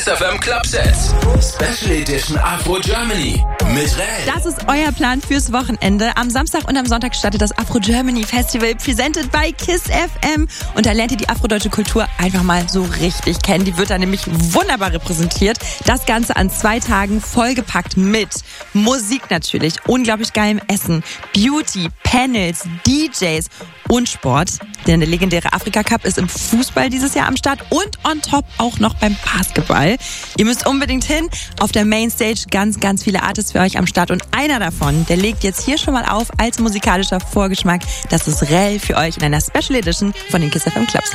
Kiss FM Club Sets. Special Edition Afro Germany mit Rell. Das ist euer Plan fürs Wochenende. Am Samstag und am Sonntag startet das Afro Germany Festival, presented by Kiss FM. Und da lernt ihr die afrodeutsche Kultur einfach mal so richtig kennen. Die wird da nämlich wunderbar repräsentiert. Das Ganze an 2 Tagen vollgepackt mit Musik natürlich, unglaublich geilem Essen, Beauty, Panels, DJs und Sport. Denn der legendäre Afrika Cup ist im Fußball dieses Jahr am Start und on top auch noch beim Basketball. Ihr müsst unbedingt hin. Auf der Mainstage ganz viele Artists für euch am Start. Und einer davon, der legt jetzt hier schon mal auf als musikalischer Vorgeschmack. Das ist Rell für euch in einer Special Edition von den Kiss FM Club Sets.